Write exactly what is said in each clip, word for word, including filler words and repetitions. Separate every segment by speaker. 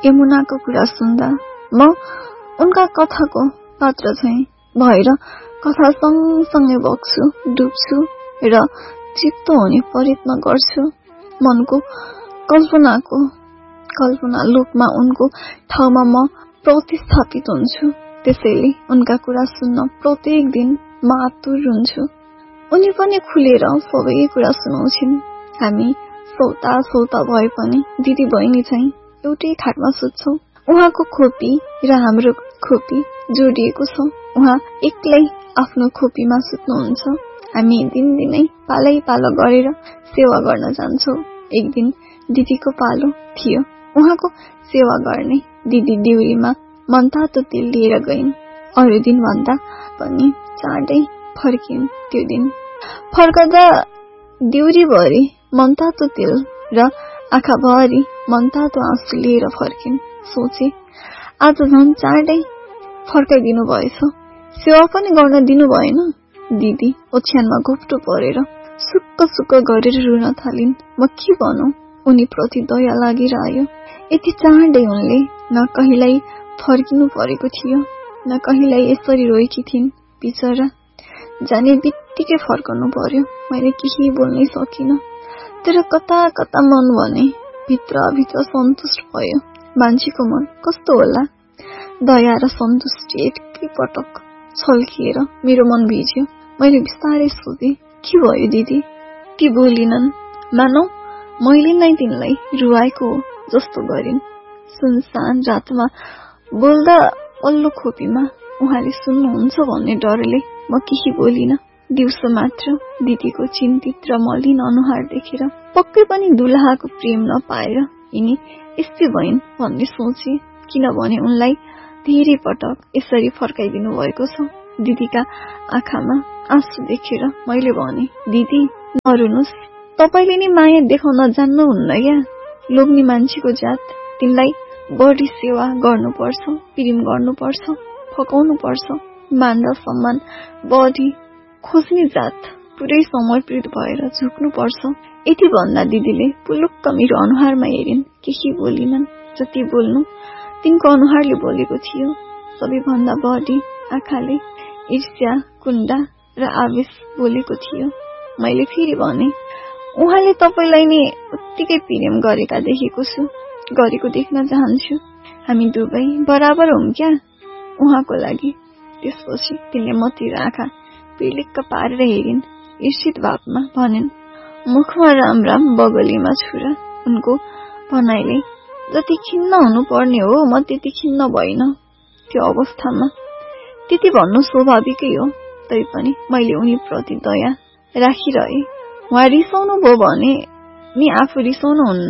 Speaker 1: यमुनाको कुरा सुन्दा म उनका कथाको पात्र झैं भएर कथा सँगसँगै बग्छु, डुब्छु र चित्त हुने प्रयत्न गर्छु। मनको कल्पनाको कल्पना लोकमा उनको ठाउँमा म प्रतिस्थापित हुन्छु। त्यसैले उनका कुरा सुन्न प्रत्येक दिन म आतुर हुन्छु। उनी पनि खुलेर सबै कुरा सुनाउँछिन्। हामी सौता सौता भए पनि दिदी बहिनी चाहिँ एउटै खाटमा सुत्छौं। उहाँको खोपी र हाम्रो खोपी जोडिएको छ। उहाँ एक्लै आफ्नो खोपीमा सुत्नुहुन्छ। हामी दिनदिनै पालै पालो गरेर सेवा गर्न जान्छौं। एक दिन दिदीको पालो थियो। उहाँको सेवा गर्ने दिदी दिउरीमा मनतातो तेल लिएर गइन्। अरू दिन भन्दा पनि चाँडै फर्किन्। त्यो दिन फर्कदा दिउरीभरि मनतातो तेल र आँखाभरि मनतातो आँसु लिएर फर्किन्। सोचे आज झन् चाँडै फर्काइदिनु भएछ, सेवा पनि गर्न दिनु भएन। दिदी ओछ्यानमा घोप्टो परेर सुक्क सुक्क गरेर रुन थालिन्। म के भनौं, उनी प्रति दया लागेर आयो। यति चाँडै उनले न कहिल्यै फर्किनु परेको थियो, न कहिल्यै यसरी रोएकी थिइन्। बिचरा जाने बित्तिकै फर्कनु पर्यो। मैले केही बोल्नै सकिन, तर कता कता मन भने भित्र भित्र सन्तुष्ट भयो। मान्छेको मन कस्तो होला, दया र सन्तुष्टि एकै पटक छल्किएर मेरो मन भिज्यो। मैले बिस्तारै सोधे, के भयो दिदी? ती बोलिनन्। मानौ मैले नै तिनलाई रुवाएको हो जस्तो गरिन्। सुनसान रातमा बोल्दा पल्लो खोपीमा उहाँले सुन्नुहुन्छ भन्ने डरले म केही बोलिन। दिउँसो मात्र दिदीको चिन्तित र मलिन अनुहार देखेर पक्कै पनि दुलहाको प्रेम नपाएर यिनी यस्तै भइन् भन्ने सोचे। किनभने उनलाई धेरै पटक यसरी फर्काइदिनु भएको छ। दिदीका आँखामा आँसु देखेर मैले भने, दिदी नरुनुस्, तपाईले नि माया देखाउन जान्नुहुन्न क्या। लोग्ने मान्छेको जात, तिनलाई बढी सेवा गर्नुपर्छ, प्रेम गर्नुपर्छ, फकाउनु पर्छ। मान र सम्मान बढी खोज्ने जात पुरै समर्पित भएर झुक्नु पर्छ। यति भन्दा दिदीले पुलुक्क मेरो अनुहारमा हेरिन्। केही बोलिनन्। जति बोल्नु तिनको अनुहारले बोलेको थियो। सबैभन्दा बढी आँखाले ईर्ष्या, कुण्डा र आवेश बोलेको थियो। मैले फेरि भने, उहाँले तपाईलाई नि उत्तिकै प्रेम गरेका देखेको छु, गरेको देख्न चाहन्छु। हामी दुवै बराबर हौं क्या उहाँको लागि। त्यसपछि तिनले मतिर आँखा पिलिक्क पारेर हेरिन्। ईर्षित भावमा भनिन्, मुखमा राम राम, बगलीमा छुरा। उनको भनाइले जति खिन्न हुनु पर्ने हो म त्यति खिन्न भइन। त्यो अवस्थामा त्यति भन्नु स्वाभाविकै हो। तैपनि मैले उनी प्रति दया राखिरहे। उहाँ रिसाउनु भयो भने नि आफू रिसाउनुहुन्न।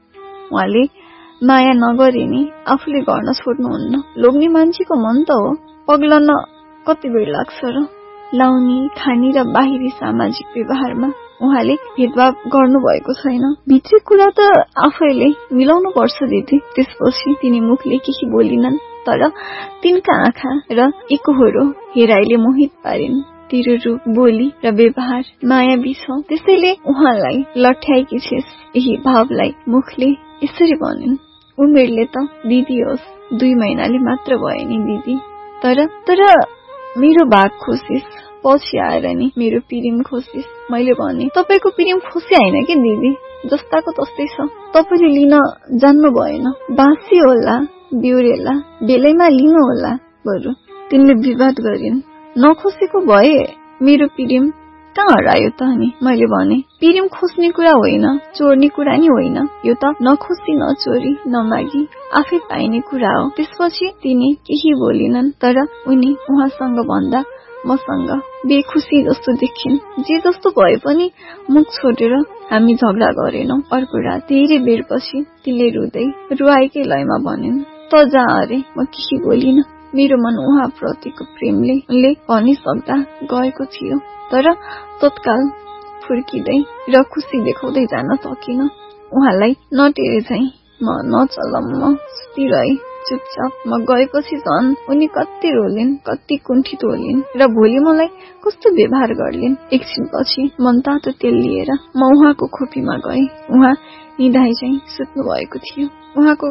Speaker 1: उहाँले माया नगरे नि आफूले गर्न छोड्नुहुन्न। लोग्ने मान्छेको मन त हो, पग्लन कति बेर लाग्छ र। लाउने, खाने र बाहिरी सामाजिक व्यवहारमा उहाँले भेदभाव गर्नु भएको छैन। भित्री कुरा त आफैले मिलाउनु पर्छ दिदी। त्यसपछि तिनी मुखले केही बोलिनन्, तर तिनका आँखा र एकहोरो हेराइले मोहित पारिन्। तेरो रूप, बोली र व्यवहार मायावी छ, त्यसैले उहाँलाई लठ्याएकी छेस। यही भावलाई मुखले यसरी भनिन्। उमेरले त दिदी होस्, दुई महिनाले मात्र भयो नि दिदी, तर तर मेरो भाग खोसिस, पछि आएर नि मेरो प्रेम खोसिस। मैले भने, तपाईको प्रेम खोसी होइन कि दिदी, जस्ताको तस्तै छ। तपाईले लिन जान्नु भएन। बासी होला, बिउरेला, बेलैमा लिनु होला। बरु तिनले विवाद गरिन्। नखोसेको भए मेरो प्रेम कहाँ हरायो त नि? मैले भने, प्रेम खोज्ने कुरा होइन, चोर्ने कुरा नि होइन। यो त नखोसी, नचोरी, नमागी आफै पाइने कुरा हो। त्यसपछि तिनी केही बोलिनन्, तर उनी उहाँसँग भन्दा मसँग बेखुसी जस्तो देखिन्। जे जस्तो भए पनि मुख छोडेर हामी झगडा गरेनौं। अर्को रात धेरै बेरपछि तिनले रुँदै रुवाएकै लयमा भनिन्, त जा अरे। म केही बोलिन। मेरो मन उहाँ प्रतिको प्रेमले उनले भनिसक्दा गएको थियो, तर तत्काल फुर्किँदै र खुसी देखाउँदै जान सकिन। उहाँलाई नटेरे चाहिँ म नचलम्म सुतिरहे चुपचाप। म गएपछि झन् उनी कति रोलिन्, कति कुण्ठित होलिन् र भोलि मलाई कस्तो व्यवहार गर्लिन्। एकछिनपछि मनतातो तेल लिएर म उहाँको खोपीमा गएँ। उहाँ निधाइ चाहिँ सुत्नु भएको थियो। उहाँको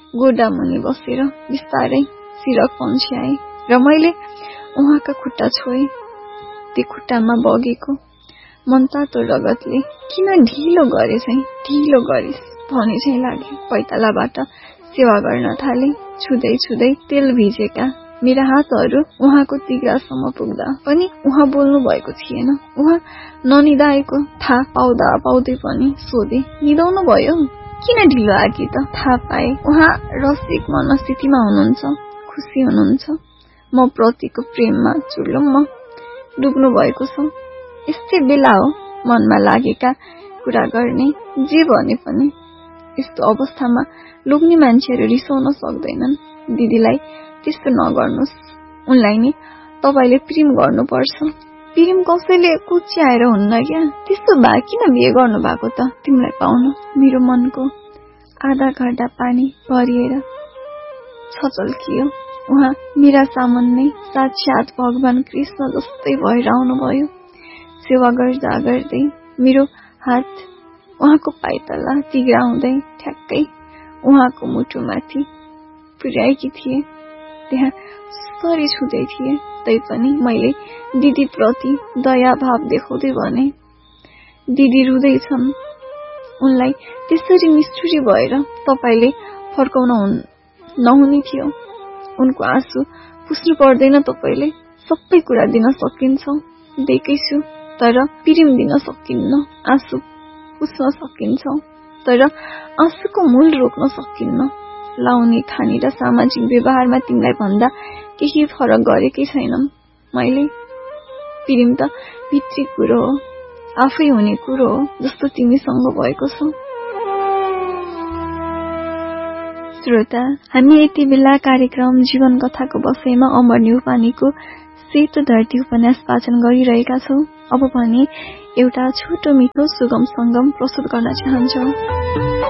Speaker 1: गोडा मुनि बसेर बिस्तारै सिरक पन्छ्याए र मैले उहाँका खुट्टा छोए। ती खुट्टामा बगेको मनतातो रगतले किन ढिलो गरे चाहिँ ढिलो गरिस् भने चाहिँ लागे। पैतालाबाट सेवा गर्न थाले। छुदै छुदै तेल भिजेका मेरा हातहरू उहाँको तिघ्रासम्म पुग्दा पनि उहाँ बोल्नु भएको थिएन। उहाँ ननिदाएको थाहा पाउँदा पाउँदै पनि सोधे, निदाउनु भयो? किन ढिलो आकी त? थाहा पाए उहाँ रसिक मनस्थितिमा हुनुहुन्छ, खुसी हुनुहुन्छ। म प्रतिको प्रेममा चुर्लुम्म डुब्नु भएको छ। यस्तै बेला हो मनमा लागेका कुरा गर्ने, जे भने पनि। यस्तो अवस्थामा लोग्ने मान्छेहरू रिसाउन सक्दैनन्। दिदीलाई त्यस्तो नगर्नुहोस्, उनलाई नि तपाईले प्रेम गर्नुपर्छ। प्रेम कसैले कुच्याएर हुन्न क्या। त्यस्तो भए किन बिहे गर्नु भएको त तिमीलाई पाउन? मेरो मनको आधा घण्टा पानी भरिएर छचल्कियो। उहाँ मेरा सामुन्ने साक्षात भगवान कृष्ण जस्तै भएर आउनुभयो। सेवा गर्दा गर्दै मेरो हात उहाँको पाइतला तिघ्राउँदै ठ्याक्कै उहाँको मुटुमाथि पुर्याएकी थिए। त्यहाँ सरी छुँदै थिए। तैपनि मैले दिदी प्रति दया भाव देखाउँदै भने, दिदी रुँदैछन्, उनलाई त्यसरी निष्ठुरी भएर तपाईले फर्काउन नहुने थियो। उनको आँसु पुस्नु पर्दैन। तपाईले सबै कुरा दिन सकिन्छ, दिएकै छु, तर प्रेम दिन सकिन्न। आँसु पुस्न सकिन्छ, तर आँसुको मूल रोक्न सकिन्न। लाउने खाने र सामाजिक व्यवहारमा तिमीलाई भन्दा केही फरक गरेकै छैनन् मैले। प्रेम त भित्री कुरो हो, आफै हुने कुरो हो, जस्तो तिमीसँग भएको छ। श्रोता, हामी यति बेला कार्यक्रम जीवन कथाको बसाइमा अमर न्यौपानेको सेतो धरती उपन्यास वाचन गरिरहेका छौं। अब भने एउटा छोटो मिठो सुगम संगम प्रस्तुत गर्न चाहन्छौं।